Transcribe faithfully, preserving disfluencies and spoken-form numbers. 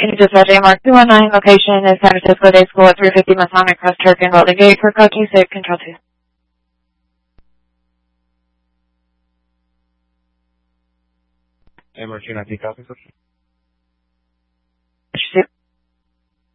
Dispatch A Mark two one nine, location is San Francisco Day School at three fifty Masonic Crest Turk and Golden Gate for code two six, control two. A Mark two nine, copy,